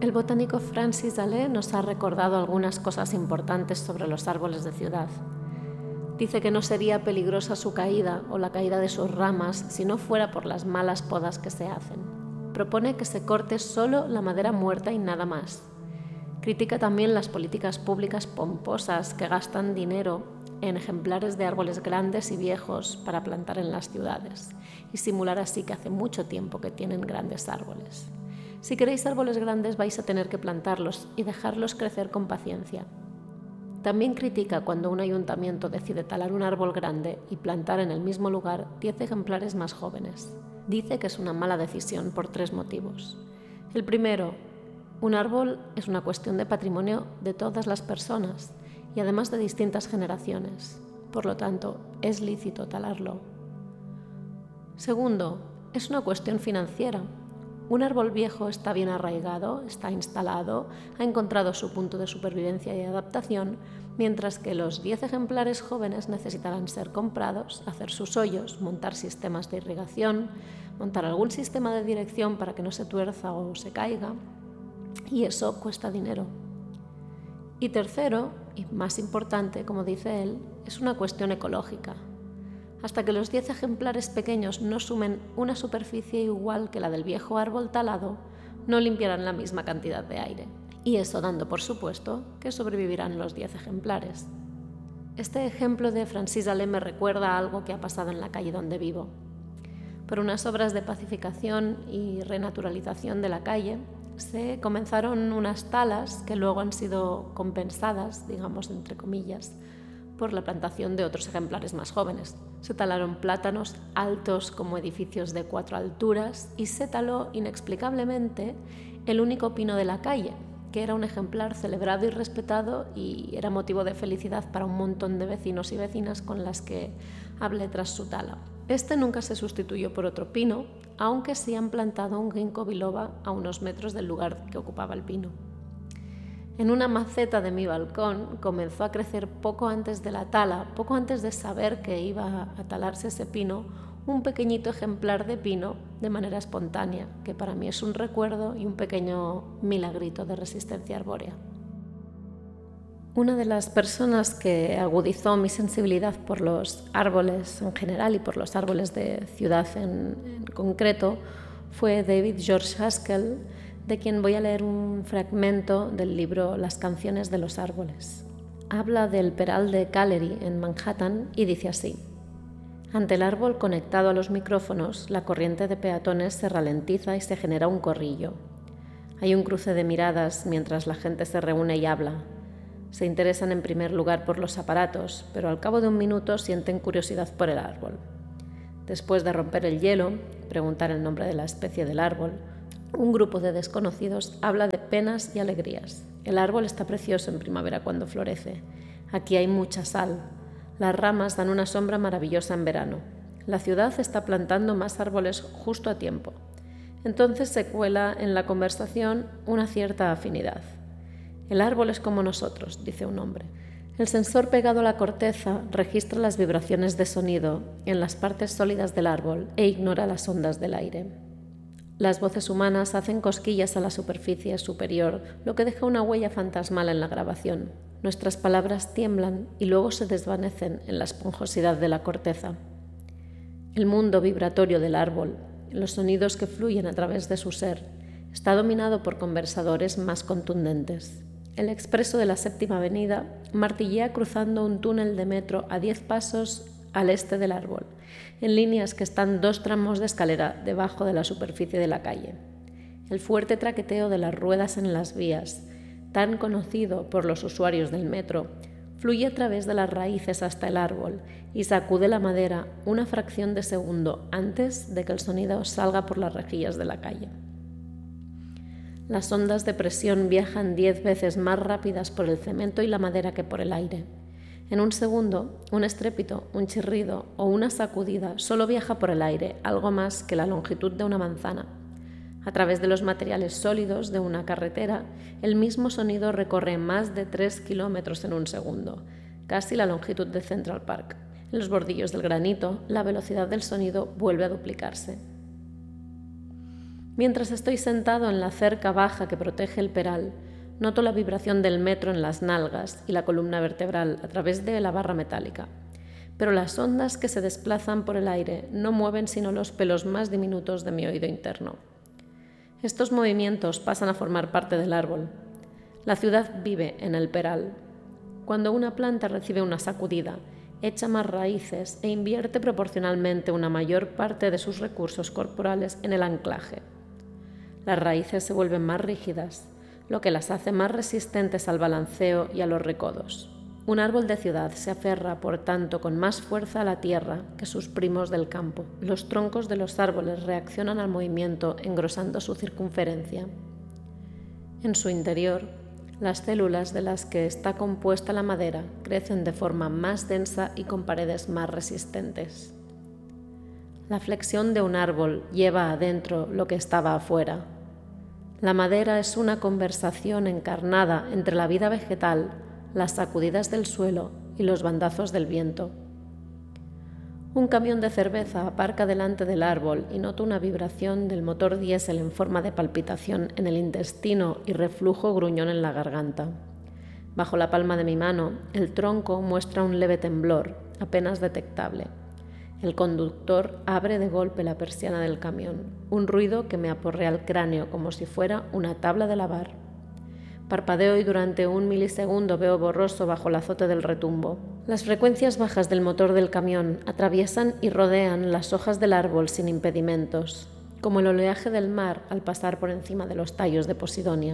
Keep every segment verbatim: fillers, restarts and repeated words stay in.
El botánico Francis Allais nos ha recordado algunas cosas importantes sobre los árboles de ciudad. Dice que no sería peligrosa su caída o la caída de sus ramas si no fuera por las malas podas que se hacen. Propone que se corte solo la madera muerta y nada más. Critica también las políticas públicas pomposas que gastan dinero en ejemplares de árboles grandes y viejos para plantar en las ciudades y simular así que hace mucho tiempo que tienen grandes árboles. Si queréis árboles grandes vais a tener que plantarlos y dejarlos crecer con paciencia. También critica cuando un ayuntamiento decide talar un árbol grande y plantar en el mismo lugar diez ejemplares más jóvenes. Dice que es una mala decisión por tres motivos. El primero, un árbol es una cuestión de patrimonio de todas las personas y además de distintas generaciones. Por lo tanto, es lícito talarlo. Segundo, es una cuestión financiera. Un árbol viejo está bien arraigado, está instalado, ha encontrado su punto de supervivencia y adaptación, mientras que los diez ejemplares jóvenes necesitarán ser comprados, hacer sus hoyos, montar sistemas de irrigación, montar algún sistema de dirección para que no se tuerza o se caiga, y eso cuesta dinero. Y tercero, y más importante, como dice él, es una cuestión ecológica. Hasta que los diez ejemplares pequeños no sumen una superficie igual que la del viejo árbol talado, no limpiarán la misma cantidad de aire. Y eso dando por supuesto que sobrevivirán los diez ejemplares. Este ejemplo de Francis Allais me recuerda a algo que ha pasado en la calle donde vivo. Por unas obras de pacificación y renaturalización de la calle, se comenzaron unas talas que luego han sido compensadas, digamos entre comillas, por la plantación de otros ejemplares más jóvenes. Se talaron plátanos altos como edificios de cuatro alturas y se taló inexplicablemente el único pino de la calle, que era un ejemplar celebrado y respetado y era motivo de felicidad para un montón de vecinos y vecinas con las que hablé tras su tala. Este nunca se sustituyó por otro pino, aunque sí han plantado un ginkgo biloba a unos metros del lugar que ocupaba el pino. En una maceta de mi balcón comenzó a crecer poco antes de la tala, poco antes de saber que iba a talarse ese pino, un pequeñito ejemplar de pino de manera espontánea, que para mí es un recuerdo y un pequeño milagrito de resistencia arbórea. Una de las personas que agudizó mi sensibilidad por los árboles en general y por los árboles de ciudad en, en concreto fue David George Haskell, de quien voy a leer un fragmento del libro Las canciones de los árboles. Habla del peral de Callery en Manhattan y dice así: ante el árbol conectado a los micrófonos, la corriente de peatones se ralentiza y se genera un corrillo. Hay un cruce de miradas mientras la gente se reúne y habla. Se interesan en primer lugar por los aparatos, pero al cabo de un minuto sienten curiosidad por el árbol. Después de romper el hielo, preguntar el nombre de la especie del árbol, un grupo de desconocidos habla de penas y alegrías. El árbol está precioso en primavera cuando florece. Aquí hay mucha sal. Las ramas dan una sombra maravillosa en verano. La ciudad está plantando más árboles justo a tiempo. Entonces se cuela en la conversación una cierta afinidad. El árbol es como nosotros, dice un hombre. El sensor pegado a la corteza registra las vibraciones de sonido en las partes sólidas del árbol e ignora las ondas del aire. Las voces humanas hacen cosquillas a la superficie superior, lo que deja una huella fantasmal en la grabación. Nuestras palabras tiemblan y luego se desvanecen en la esponjosidad de la corteza. El mundo vibratorio del árbol, los sonidos que fluyen a través de su ser, está dominado por conversadores más contundentes. El expreso de la Séptima Avenida martillea cruzando un túnel de metro a diez pasos al este del árbol, en líneas que están dos tramos de escalera debajo de la superficie de la calle. El fuerte traqueteo de las ruedas en las vías, tan conocido por los usuarios del metro, fluye a través de las raíces hasta el árbol y sacude la madera una fracción de segundo antes de que el sonido salga por las rejillas de la calle. Las ondas de presión viajan diez veces más rápidas por el cemento y la madera que por el aire. En un segundo, un estrépito, un chirrido o una sacudida solo viaja por el aire, algo más que la longitud de una manzana. A través de los materiales sólidos de una carretera, el mismo sonido recorre más de tres kilómetros en un segundo, casi la longitud de Central Park. En los bordillos del granito, la velocidad del sonido vuelve a duplicarse. Mientras estoy sentado en la cerca baja que protege el peral, noto la vibración del metro en las nalgas y la columna vertebral a través de la barra metálica, pero las ondas que se desplazan por el aire no mueven sino los pelos más diminutos de mi oído interno. Estos movimientos pasan a formar parte del árbol. La ciudad vive en el peral. Cuando una planta recibe una sacudida, echa más raíces e invierte proporcionalmente una mayor parte de sus recursos corporales en el anclaje. Las raíces se vuelven más rígidas, lo que las hace más resistentes al balanceo y a los recodos. Un árbol de ciudad se aferra, por tanto, con más fuerza a la tierra que sus primos del campo. Los troncos de los árboles reaccionan al movimiento engrosando su circunferencia. En su interior, las células de las que está compuesta la madera crecen de forma más densa y con paredes más resistentes. La flexión de un árbol lleva adentro lo que estaba afuera. La madera es una conversación encarnada entre la vida vegetal, las sacudidas del suelo y los bandazos del viento. Un camión de cerveza aparca delante del árbol y noto una vibración del motor diésel en forma de palpitación en el intestino y reflujo gruñón en la garganta. Bajo la palma de mi mano, el tronco muestra un leve temblor, apenas detectable. El conductor abre de golpe la persiana del camión, un ruido que me aporrea el cráneo como si fuera una tabla de lavar. Parpadeo y durante un milisegundo veo borroso bajo el azote del retumbo. Las frecuencias bajas del motor del camión atraviesan y rodean las hojas del árbol sin impedimentos, como el oleaje del mar al pasar por encima de los tallos de Posidonia.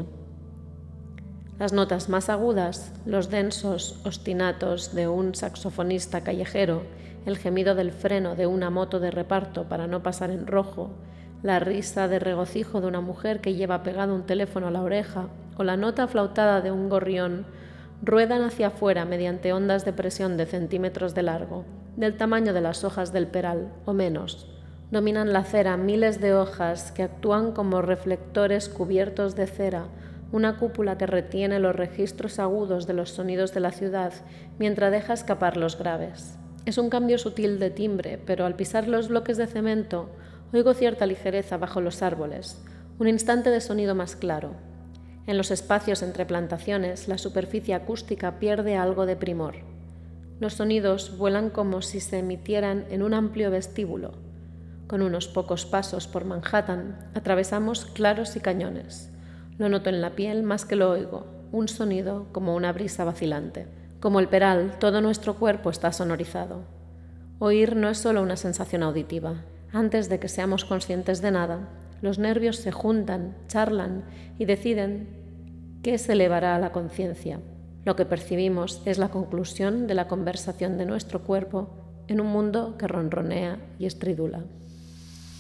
Las notas más agudas, los densos ostinatos de un saxofonista callejero, el gemido del freno de una moto de reparto para no pasar en rojo, la risa de regocijo de una mujer que lleva pegado un teléfono a la oreja o la nota aflautada de un gorrión ruedan hacia afuera mediante ondas de presión de centímetros de largo, del tamaño de las hojas del peral o menos. Dominan la acera miles de hojas que actúan como reflectores cubiertos de cera, una cúpula que retiene los registros agudos de los sonidos de la ciudad mientras deja escapar los graves. Es un cambio sutil de timbre, pero al pisar los bloques de cemento oigo cierta ligereza bajo los árboles, un instante de sonido más claro. En los espacios entre plantaciones, la superficie acústica pierde algo de primor. Los sonidos vuelan como si se emitieran en un amplio vestíbulo. Con unos pocos pasos por Manhattan, atravesamos claros y cañones. Lo noto en la piel más que lo oigo, un sonido como una brisa vacilante. Como el peral, todo nuestro cuerpo está sonorizado. Oír no es solo una sensación auditiva. Antes de que seamos conscientes de nada, los nervios se juntan, charlan y deciden qué se elevará a la conciencia. Lo que percibimos es la conclusión de la conversación de nuestro cuerpo en un mundo que ronronea y estridula.